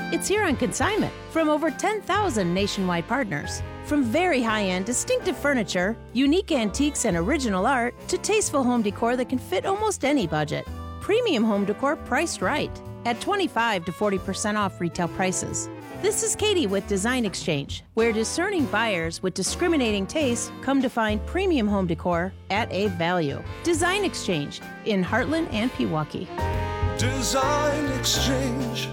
It's here on consignment from over 10,000 nationwide partners. From very high-end, distinctive furniture, unique antiques and original art, to tasteful home decor that can fit almost any budget. Premium home decor priced right at 25 to 40% off retail prices. This is Katie with Design Exchange, where discerning buyers with discriminating taste come to find premium home decor at a value. Design Exchange in Heartland and Pewaukee. Design Exchange.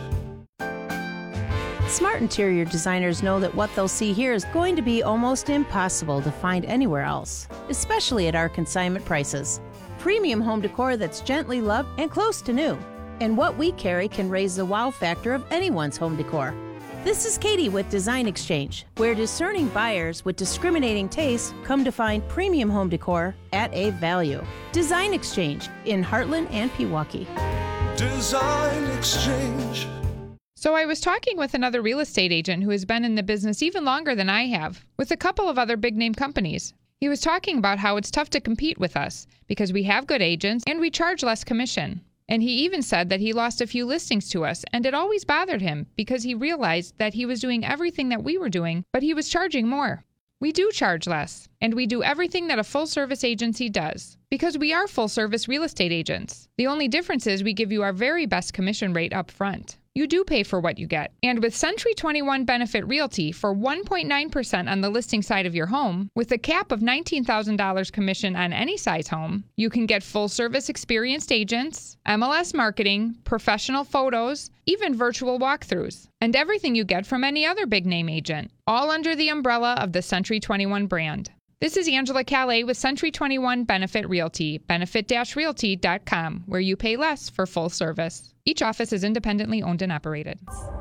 Smart interior designers know that what they'll see here is going to be almost impossible to find anywhere else, especially at our consignment prices. Premium home decor that's gently loved and close to new. And what we carry can raise the wow factor of anyone's home decor. This is Katie with Design Exchange, where discerning buyers with discriminating taste come to find premium home decor at a value. Design Exchange in Heartland and Pewaukee. Design Exchange. So I was talking with another real estate agent who has been in the business even longer than I have, with a couple of other big-name companies. He was talking about how it's tough to compete with us because we have good agents and we charge less commission. And he even said that he lost a few listings to us, and it always bothered him because he realized that he was doing everything that we were doing, but he was charging more. We do charge less, and we do everything that a full-service agency does, because we are full-service real estate agents. The only difference is we give you our very best commission rate up front. You do pay for what you get. And with Century 21 Benefit Realty for 1.9% on the listing side of your home, with a cap of $19,000 commission on any size home, you can get full-service experienced agents, MLS marketing, professional photos, even virtual walkthroughs, and everything you get from any other big-name agent, all under the umbrella of the Century 21 brand. This is Angela Calais with Century 21 Benefit Realty, benefit-realty.com, where you pay less for full service. Each office is independently owned and operated.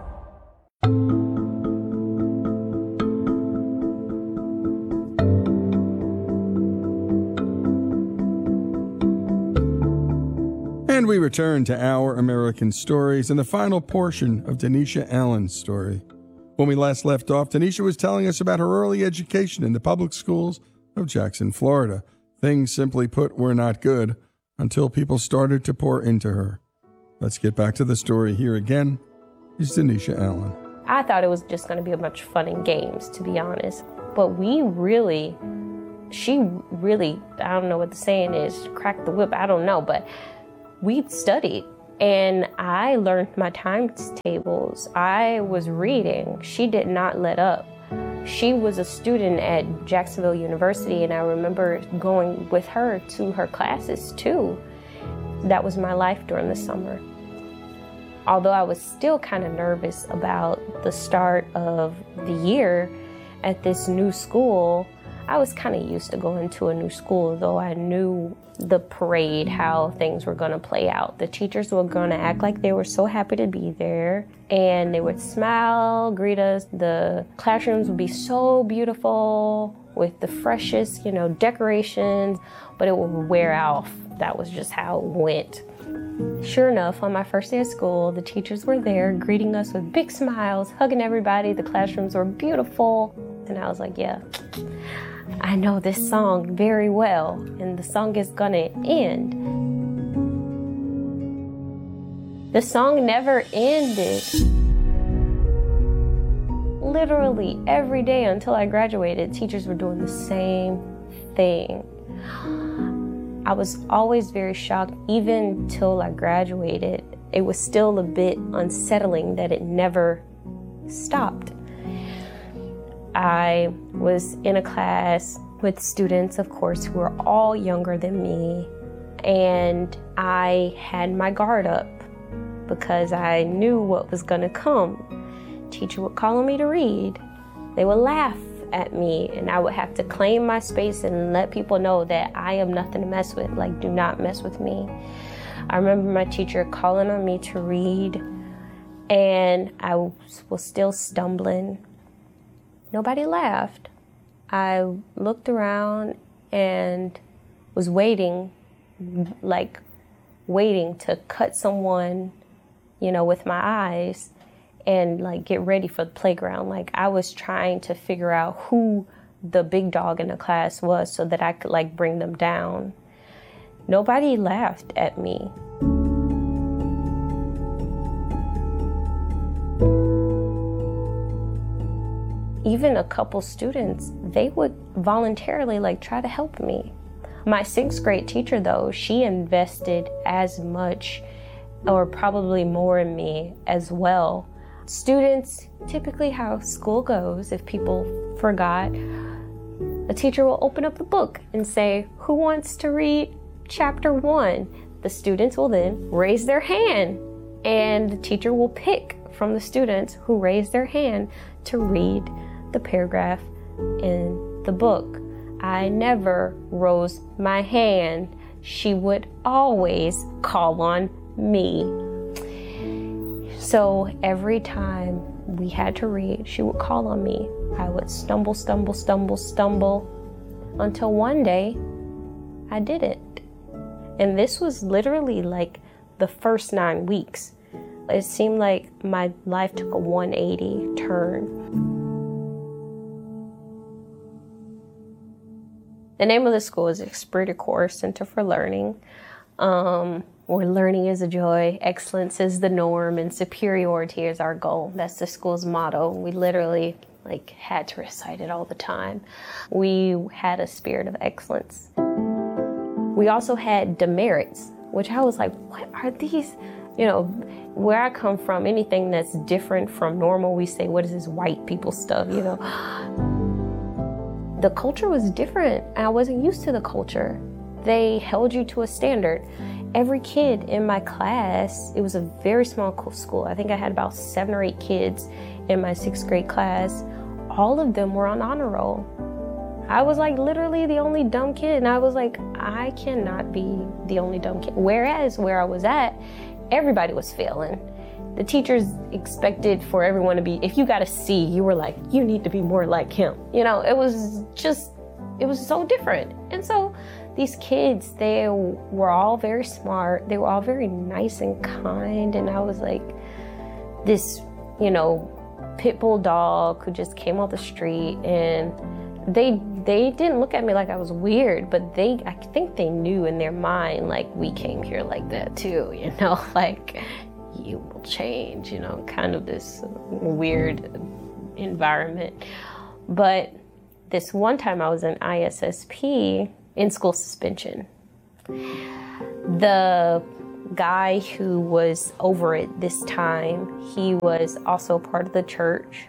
And we return to Our American Stories and the final portion of Denisha Allen's story. When we last left off, Denisha was telling us about her early education in the public schools of Jackson, Florida. Things, simply put, were not good until people started to pour into her. Let's get back to the story. Here again is Denisha Allen. I thought it was just going to be a bunch of fun and games, to be honest. But she really, I don't know what the saying is, cracked the whip, I don't know, but we studied. And I learned my timetables. I was reading. She did not let up. She was a student at Jacksonville University, and I remember going with her to her classes too. That was my life during the summer. Although I was still kind of nervous about the start of the year at this new school, I was kind of used to going to a new school, though I knew the parade, how things were going to play out. The teachers were going to act like they were so happy to be there, and they would smile, greet us. The classrooms would be so beautiful with the freshest, decorations, but it would wear off. That was just how it went. Sure enough, on my first day of school, the teachers were there greeting us with big smiles, hugging everybody. The classrooms were beautiful. And I was like, yeah, I know this song very well, and the song is gonna end. The song never ended. Literally every day until I graduated, teachers were doing the same thing. I was always very shocked, even till I graduated. It was still a bit unsettling that it never stopped. I was in a class with students, of course, who were all younger than me, and I had my guard up because I knew what was going to come. Teacher would call on me to read. They would laugh at me, and I would have to claim my space and let people know that I am nothing to mess with, like, do not mess with me. I remember my teacher calling on me to read, and I was still stumbling. Nobody laughed. I looked around and was waiting to cut someone, with my eyes and get ready for the playground. I was trying to figure out who the big dog in the class was so that I could bring them down. Nobody laughed at me. even a couple students, they would voluntarily like try to help me. My 6th grade teacher though, she invested as much or probably more in me as well. Students, typically how school goes, if people forgot, a teacher will open up the book and say, who wants to read chapter 1? The students will then raise their hand, and the teacher will pick from the students who raise their hand to read the paragraph in the book. I never rose my hand. She would always call on me. So every time we had to read, she would call on me. I would stumble until one day I did it. And this was literally like the first 9 weeks. It seemed like my life took a 180 turn. The name of the school is Esprit de Corps Center for Learning, where learning is a joy, excellence is the norm, and superiority is our goal. That's the school's motto. We literally had to recite it all the time. We had a spirit of excellence. We also had demerits, which I was like, what are these? You know, where I come from, anything that's different from normal, we say, what is this white people stuff, you know? The culture was different. I wasn't used to the culture. They held you to a standard. Every kid in my class, it was a very small school. I think I had about 7 or 8 kids in my 6th grade class. All of them were on honor roll. I was like literally the only dumb kid, and I was like, I cannot be the only dumb kid. Whereas where I was at, everybody was failing. The teachers expected for everyone to be, if you got a C, you were like, you need to be more like him. You know, it was so different. And so these kids, they were all very smart. They were all very nice and kind. And I was like this, you know, pit bull dog who just came off the street, and they didn't look at me like I was weird, but I think they knew in their mind, like, we came here like that too, you know, like, you will change, you know, kind of this weird environment. But this one time I was in ISSP, in school suspension. The guy who was over it this time, he was also part of the church.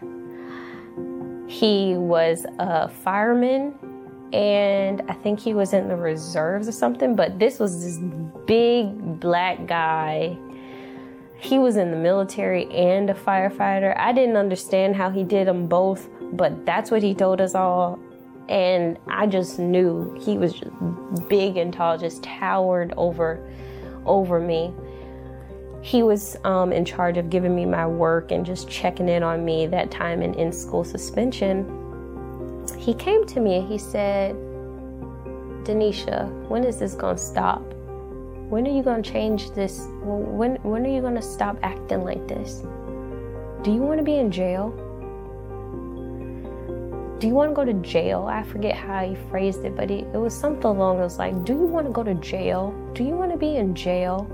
He was a fireman, and I think he was in the reserves or something, but this was this big black guy. He was in the military and a firefighter. I didn't understand how he did them both, but that's what he told us all. And I just knew he was just big and tall, just towered over me. He was in charge of giving me my work and just checking in on me that time in school suspension. He came to me and he said, Denisha, when is this gonna stop? When are you gonna change this? When are you gonna stop acting like this? Do you wanna be in jail? Do you wanna go to jail? I forget how he phrased it, but it was something along those lines. Do you wanna go to jail? Do you wanna be in jail?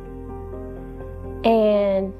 And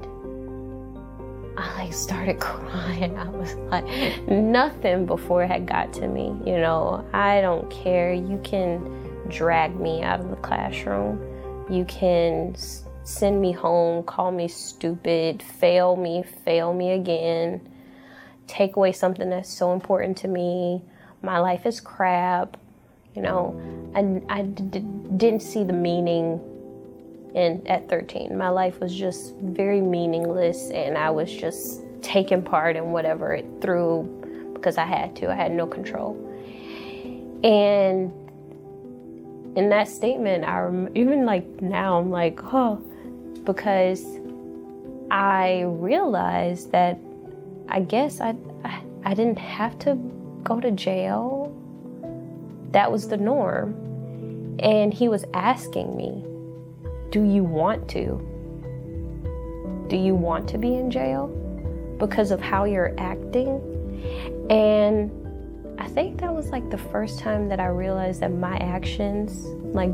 I started crying. I was like, nothing before had got to me. You know, I don't care. You can drag me out of the classroom. You can send me home, call me stupid, fail me again, take away something that's so important to me. My life is crap. You know, I didn't see the meaning at 13. My life was just very meaningless, and I was just taking part in whatever it threw because I had to. I had no control. And in that statement, even like now, I'm like, oh, because I realized that I guess I didn't have to go to jail. That was the norm. And he was asking me, do you want to? Do you want to be in jail because of how you're acting? And I think that was like the first time that I realized that my actions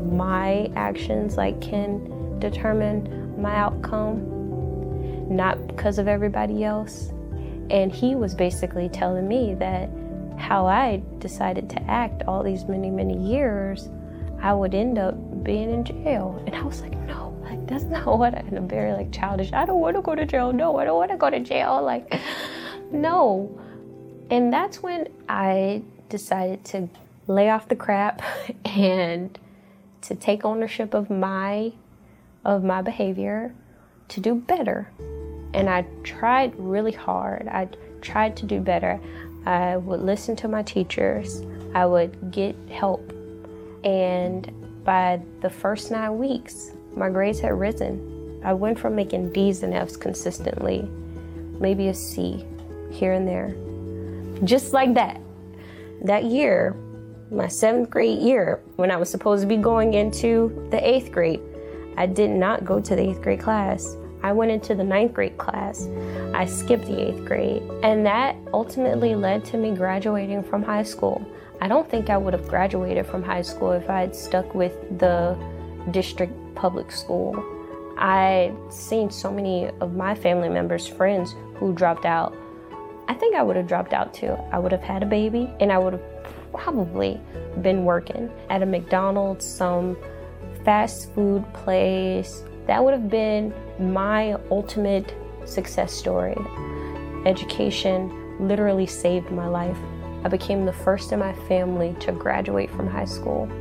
can determine my outcome, not because of everybody else. And he was basically telling me that how I decided to act all these many, many years, I would end up being in jail. And I was like, no, like that's not what and I'm very like childish. I don't want to go to jail. No, I don't want to go to jail. Like, no. And that's when I decided to lay off the crap and to take ownership of my behavior, to do better. And I tried really hard. I tried to do better. I would listen to my teachers. I would get help. And by the first 9 weeks, my grades had risen. I went from making D's and F's consistently, maybe a C here and there. Just like that. That year, my 7th grade year, when I was supposed to be going into the 8th grade, I did not go to the 8th grade class. I went into the 9th grade class. I skipped the 8th grade. And that ultimately led to me graduating from high school. I don't think I would have graduated from high school if I had stuck with the district public school. I'd seen so many of my family members, friends who dropped out. I think I would have dropped out too. I would have had a baby and I would have probably been working at a McDonald's, some fast food place. That would have been my ultimate success story. Education literally saved my life. I became the first in my family to graduate from high school.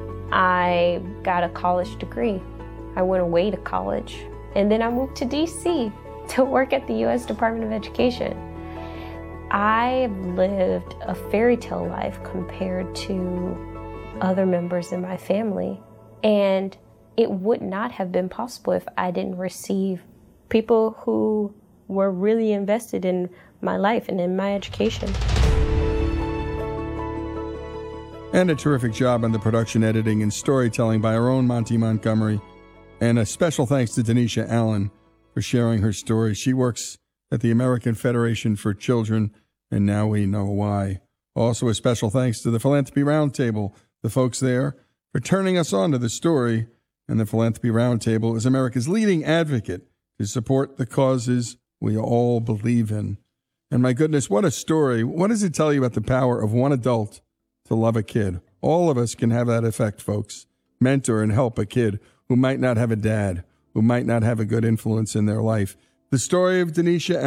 I got a college degree. I went away to college. And then I moved to DC to work at the U.S. Department of Education. I lived a fairy tale life compared to other members in my family. And it would not have been possible if I didn't receive people who were really invested in my life and in my education. And a terrific job on the production, editing, and storytelling by our own Monty Montgomery. And a special thanks to Denisha Allen for sharing her story. She works at the American Federation for Children, and now we know why. Also a special thanks to the Philanthropy Roundtable, the folks there, for turning us on to the story. And the Philanthropy Roundtable is America's leading advocate to support the causes we all believe in. And my goodness, what a story. What does it tell you about the power of one adult to love a kid? All of us can have that effect, folks. Mentor and help a kid who might not have a dad, who might not have a good influence in their life. The story of Denisha